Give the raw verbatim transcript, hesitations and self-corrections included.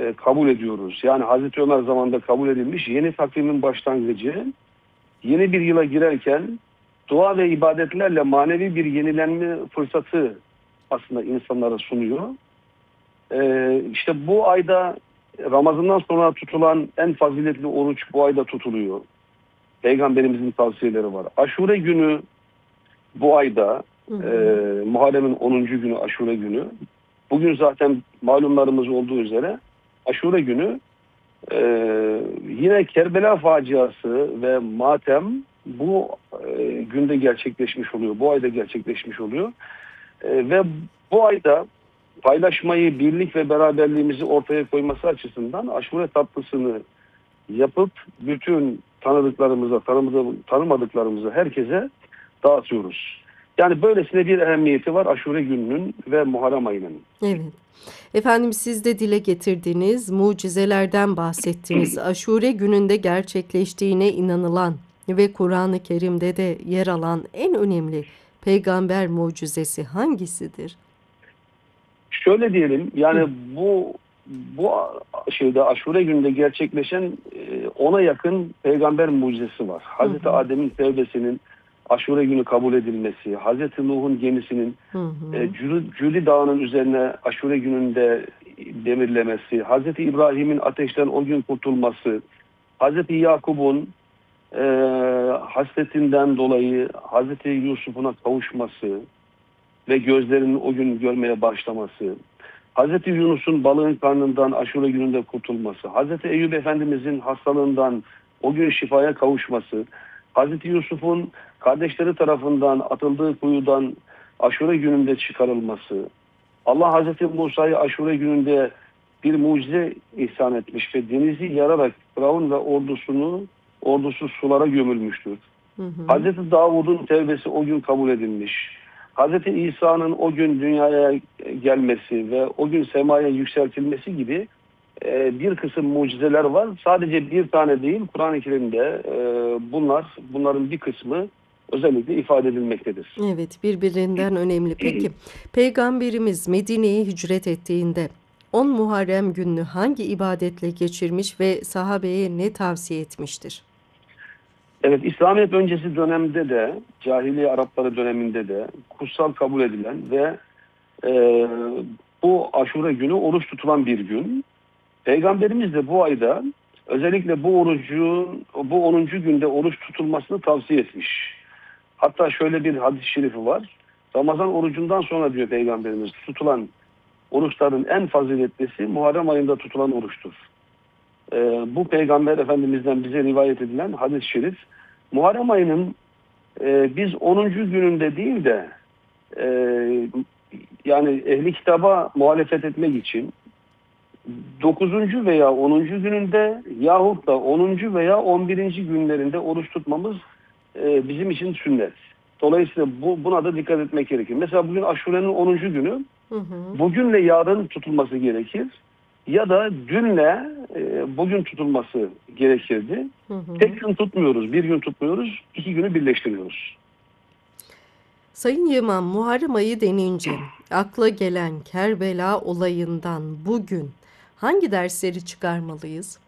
e, kabul ediyoruz. Yani Hazreti Ömer zamanında kabul edilmiş yeni takvimin başlangıcı, yeni bir yıla girerken dua ve ibadetlerle manevi bir yenilenme fırsatı aslında insanlara sunuyor. E, işte bu ayda Ramazan'dan sonra tutulan en faziletli oruç bu ayda tutuluyor. Peygamberimizin tavsiyeleri var. Aşure günü bu ayda Hı e, hı. Muharrem'in onuncu günü Aşure günü. Bugün zaten malumlarımız olduğu üzere Aşure günü e, yine Kerbela faciası ve matem bu e, günde gerçekleşmiş oluyor. Bu ayda gerçekleşmiş oluyor. E, ve bu ayda paylaşmayı, birlik ve beraberliğimizi ortaya koyması açısından Aşure tatlısını yapıp bütün tanıdıklarımıza, tanımadı- tanımadıklarımıza herkese dağıtıyoruz. Yani böylesine bir ehemmiyeti var Aşure gününün ve Muharrem ayının. Evet. Efendim siz de dile getirdiğiniz mucizelerden bahsettiniz. Aşure gününde gerçekleştiğine inanılan ve Kur'an-ı Kerim'de de yer alan en önemli peygamber mucizesi hangisidir? Şöyle diyelim, Hı yani bu bu şeyde Aşure gününde gerçekleşen e, ona yakın peygamber mucizesi var. hı Hazreti hı. Adem'in tevbesinin Aşure günü kabul edilmesi, Hazreti Nuh'un gemisinin Hı e, hı. Cülü, Cülü Dağı'nın üzerine Aşure gününde demirlemesi, Hazreti İbrahim'in ateşten o gün kurtulması, Hazreti Yakup'un e, hasretinden dolayı Hazreti Yusuf'una kavuşması ve gözlerinin o gün görmeye başlaması, Hazreti Yunus'un balığın karnından Aşure gününde kurtulması, Hazreti Eyüp Efendimizin hastalığından o gün şifaya kavuşması, Hazreti Yusuf'un kardeşleri tarafından atıldığı kuyudan Aşure gününde çıkarılması, Allah Hazreti Musa'yı Aşure gününde bir mucize ihsan etmiş ve denizi yararak Firavun ve ordusunu ordusu sulara gömülmüştür. Hı hı. Hazreti Davud'un tevbesi o gün kabul edilmiş. Hazreti İsa'nın o gün dünyaya gelmesi ve o gün semaya yükseltilmesi gibi e, bir kısım mucizeler var. Sadece bir tane değil, Kur'an-ı Kerim'de e, bunlar, bunların bir kısmı özellikle ifade edilmektedir. Evet, birbirinden önemli. Peki, Peygamberimiz Medine'ye hicret ettiğinde on Muharrem gününü hangi ibadetle geçirmiş ve sahabeye ne tavsiye etmiştir? Evet, İslamiyet öncesi dönemde de, cahiliye Arapları döneminde de kutsal kabul edilen ve e, bu Aşure günü oruç tutulan bir gün. Peygamberimiz de bu ayda özellikle bu orucun, bu onuncu günde oruç tutulmasını tavsiye etmiş. Hatta şöyle bir hadis-i şerifi var. Ramazan orucundan sonra diyor Peygamberimiz tutulan oruçların en faziletlisi Muharrem ayında tutulan oruçtur. Ee, bu Peygamber Efendimiz'den bize rivayet edilen hadis-i şerif. Muharrem ayının e, biz onuncu gününde değil de e, yani ehli kitaba muhalefet etmek için dokuzuncu veya onuncu gününde yahut da onuncu veya on birinci günlerinde oruç tutmamız e, bizim için sünnet. Dolayısıyla bu, buna da dikkat etmek gerekir. Mesela bugün Aşure'nin onuncu günü, Hı hı. bugünle yarın tutulması gerekir. Ya da dünle e, bugün tutulması gerekirdi. Hı hı. Tek gün tutmuyoruz, bir gün tutmuyoruz, iki günü birleştiriyoruz. Sayın Yaman, Muharrem ayı denince akla gelen Kerbela olayından bugün hangi dersleri çıkarmalıyız?